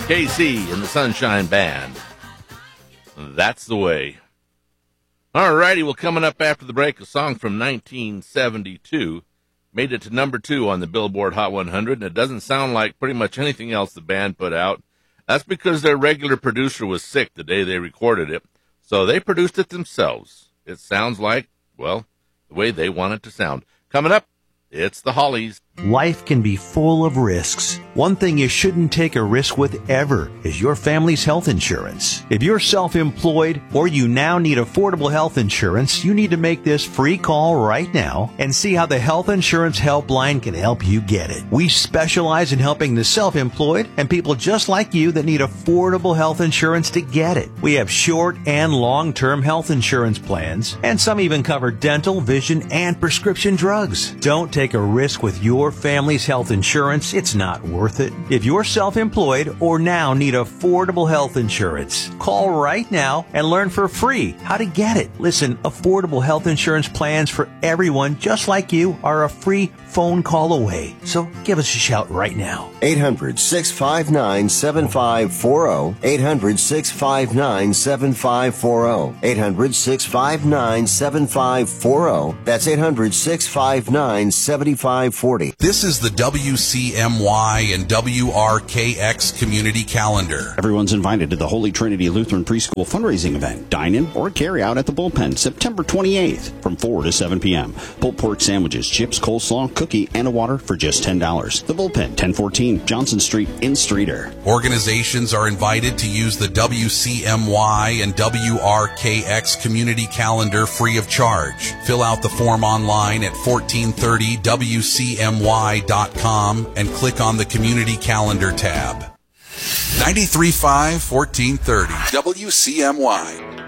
KC and the Sunshine Band. That's the way. All righty, well, coming up after the break, a song from 1972 made it to number 2 on the Billboard Hot 100, and it doesn't sound like pretty much anything else the band put out. That's because their regular producer was sick the day they recorded it, so they produced it themselves. It sounds like, well, the way they want it to sound. Coming up, it's the Hollies. Life can be full of risks. One thing you shouldn't take a risk with ever is your family's health insurance. If you're self-employed or you now need affordable health insurance, you need to make this free call right now and see how the Health Insurance Helpline can help you get it. We specialize in helping the self-employed and people just like you that need affordable health insurance to get it. We have short and long-term health insurance plans, and some even cover dental, vision, and prescription drugs. Don't take a risk with your family's health insurance. It's not worth it. If you're self-employed or now need affordable health insurance, call right now and learn for free how to get it. Listen, affordable health insurance plans for everyone just like you are a free phone call away. So give us a shout right now. 800-659-7540. 800-659-7540. 800-659-7540. That's 800-659-7540. This is the WCMY and WRKX Community Calendar. Everyone's invited to the Holy Trinity Lutheran Preschool fundraising event. Dine in or carry out at the Bullpen September 28th from 4 to 7 p.m. Pulled pork sandwiches, chips, coleslaw, cookie, and a water for just $10. The Bullpen, 1014 Johnson Street in Streator. Organizations are invited to use the WCMY and WRKX Community Calendar free of charge. Fill out the form online at 1430WCMY.com and click on the Community Calendar tab. 93.5, 1430 WCMY.